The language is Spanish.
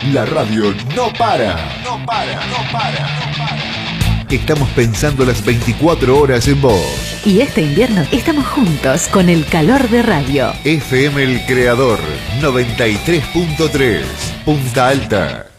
La radio no para. No para, no para, no para. Estamos pensando las 24 horas en vos. Y este invierno estamos juntos con el calor de radio. FM El Creador 93.3, Punta Alta.